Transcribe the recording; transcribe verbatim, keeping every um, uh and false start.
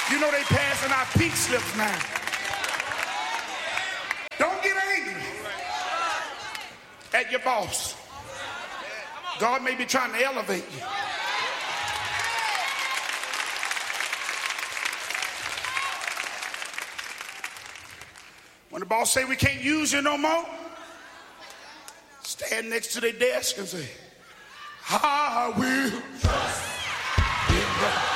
You know they passing out pink slips now. Don't get angry at your boss. God may be trying to elevate you. When the boss say we can't use you no more, stand next to their desk and say, I will trust in God.